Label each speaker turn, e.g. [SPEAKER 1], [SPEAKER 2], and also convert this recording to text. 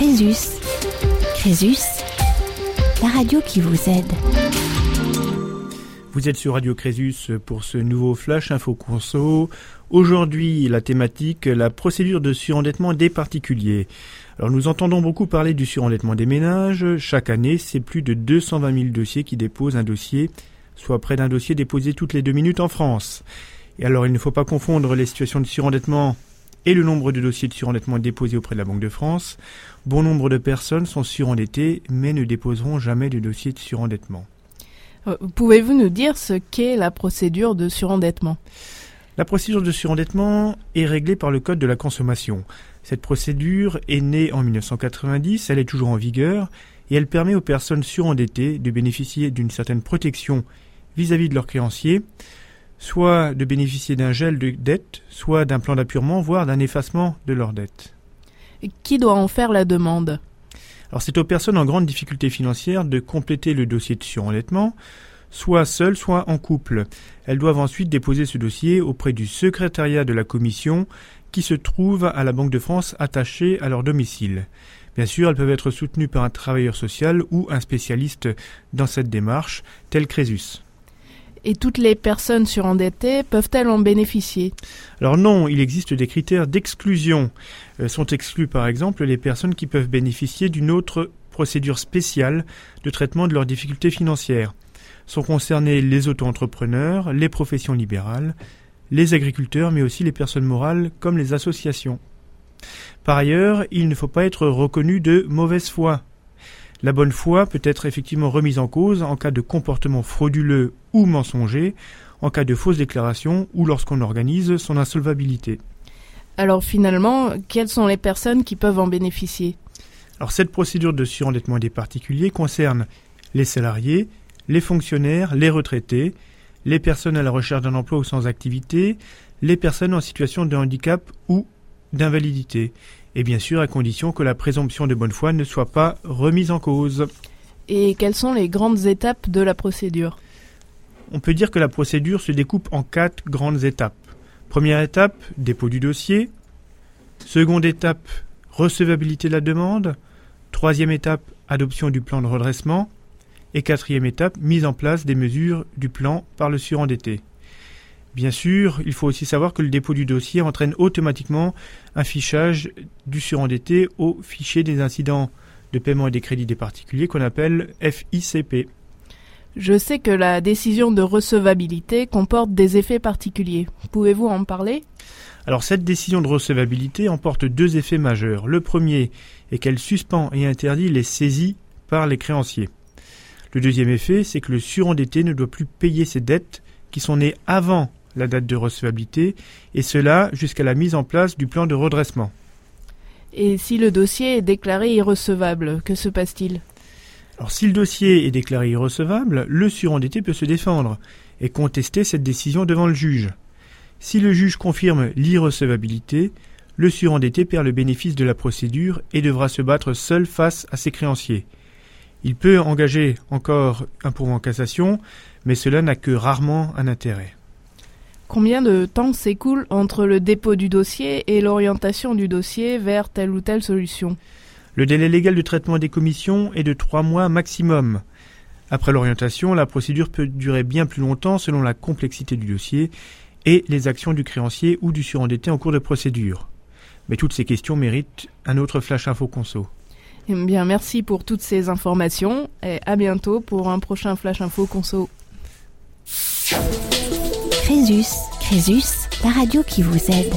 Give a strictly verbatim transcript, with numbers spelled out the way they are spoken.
[SPEAKER 1] Crésus. Crésus, la radio qui vous aide.
[SPEAKER 2] Vous êtes sur Radio Crésus pour ce nouveau Flash Info Conso. Aujourd'hui, la thématique, la procédure de surendettement des particuliers. Alors, nous entendons beaucoup parler du surendettement des ménages. Chaque année, c'est plus de deux cent vingt mille dossiers qui déposent un dossier, soit près d'un dossier déposé toutes les deux minutes en France. Et alors, il ne faut pas confondre les situations de surendettement et le nombre de dossiers de surendettement déposés auprès de la Banque de France. Bon nombre de personnes sont surendettées, mais ne déposeront jamais de dossier de surendettement.
[SPEAKER 3] Euh, pouvez-vous nous dire ce qu'est la procédure de surendettement ?
[SPEAKER 2] La procédure de surendettement est réglée par le Code de la consommation. Cette procédure est née en dix-neuf cent quatre-vingt-dix, elle est toujours en vigueur, et elle permet aux personnes surendettées de bénéficier d'une certaine protection vis-à-vis de leurs créanciers, soit de bénéficier d'un gel de dette, soit d'un plan d'appurement, voire d'un effacement de leur dette.
[SPEAKER 3] Et qui doit en faire la demande ?
[SPEAKER 2] Alors c'est aux personnes en grande difficulté financière de compléter le dossier de surendettement, soit seules, soit en couple. Elles doivent ensuite déposer ce dossier auprès du secrétariat de la commission qui se trouve à la Banque de France attachée à leur domicile. Bien sûr, elles peuvent être soutenues par un travailleur social ou un spécialiste dans cette démarche, tel Crésus.
[SPEAKER 3] Et toutes les personnes surendettées peuvent-elles en bénéficier ?
[SPEAKER 2] Alors non, il existe des critères d'exclusion. Euh, sont exclus par exemple les personnes qui peuvent bénéficier d'une autre procédure spéciale de traitement de leurs difficultés financières. Sont concernés les auto-entrepreneurs, les professions libérales, les agriculteurs, mais aussi les personnes morales comme les associations. Par ailleurs, il ne faut pas être reconnu de mauvaise foi. La bonne foi peut être effectivement remise en cause en cas de comportement frauduleux ou mensonger, en cas de fausse déclaration ou lorsqu'on organise son insolvabilité.
[SPEAKER 3] Alors finalement, quelles sont les personnes qui peuvent en bénéficier ?
[SPEAKER 2] Alors cette procédure de surendettement des particuliers concerne les salariés, les fonctionnaires, les retraités, les personnes à la recherche d'un emploi ou sans activité, les personnes en situation de handicap ou d'invalidité. Et bien sûr à condition que la présomption de bonne foi ne soit pas remise en cause.
[SPEAKER 3] Et quelles sont les grandes étapes de la procédure ?
[SPEAKER 2] On peut dire que la procédure se découpe en quatre grandes étapes. Première étape, dépôt du dossier. Seconde étape, recevabilité de la demande. Troisième étape, adoption du plan de redressement. Et quatrième étape, mise en place des mesures du plan par le surendetté. Bien sûr, il faut aussi savoir que le dépôt du dossier entraîne automatiquement un fichage du surendetté au fichier des incidents de paiement et des crédits des particuliers qu'on appelle F I C P.
[SPEAKER 3] Je sais que la décision de recevabilité comporte des effets particuliers. Pouvez-vous en parler ?
[SPEAKER 2] Alors cette décision de recevabilité emporte deux effets majeurs. Le premier est qu'elle suspend et interdit les saisies par les créanciers. Le deuxième effet, c'est que le surendetté ne doit plus payer ses dettes qui sont nées avant la date de recevabilité, et cela jusqu'à la mise en place du plan de redressement.
[SPEAKER 3] Et si le dossier est déclaré irrecevable, que se passe-t-il ?
[SPEAKER 2] Alors si le dossier est déclaré irrecevable, le surendetté peut se défendre et contester cette décision devant le juge. Si le juge confirme l'irrecevabilité, le surendetté perd le bénéfice de la procédure et devra se battre seul face à ses créanciers. Il peut engager encore un pourvoi en cassation, mais cela n'a que rarement un intérêt.
[SPEAKER 3] Combien de temps s'écoule entre le dépôt du dossier et l'orientation du dossier vers telle ou telle solution ?
[SPEAKER 2] Le délai légal de traitement des commissions est de trois mois maximum. Après l'orientation, la procédure peut durer bien plus longtemps selon la complexité du dossier et les actions du créancier ou du surendetté en cours de procédure. Mais toutes ces questions méritent un autre Flash Info Conso.
[SPEAKER 3] Eh bien, merci pour toutes ces informations et à bientôt pour un prochain Flash Info Conso.
[SPEAKER 1] Crésus, Crésus, la radio qui vous aide.